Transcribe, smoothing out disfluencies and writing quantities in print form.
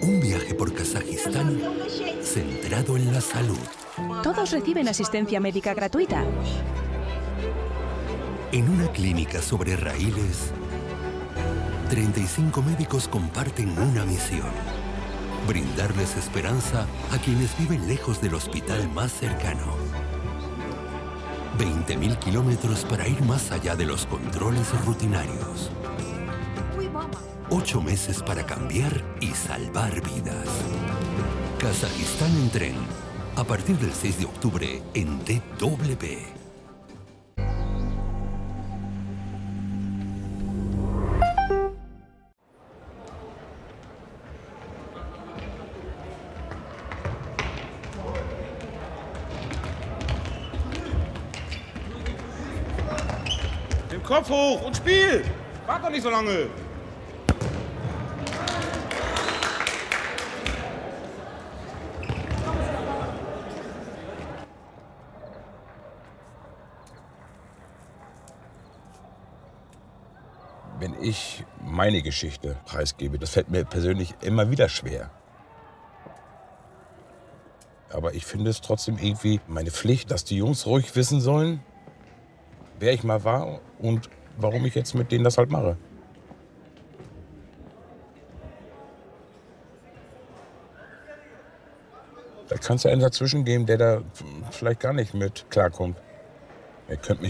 Un viaje por Kazajistán centrado en la salud. Todos reciben asistencia médica gratuita. En una clínica sobre raíles, 35 médicos comparten una misión: brindarles esperanza a quienes viven lejos del hospital más cercano. 20.000 kilómetros para ir más allá de los controles rutinarios. 8 meses para cambiar y salvar vidas. Kazajistán en tren. A partir del 6 de octubre en DW. Den Kopf hoch und spiel! Wart doch nicht so lange! Wenn ich meine Geschichte preisgebe, das fällt mir persönlich immer wieder schwer. Aber ich finde es trotzdem irgendwie meine Pflicht, dass die Jungs ruhig wissen sollen, wer ich mal war und warum ich jetzt mit denen das halt mache. Da kann es ja einen dazwischen geben, der da vielleicht gar nicht mit klarkommt. Ihr könnt mich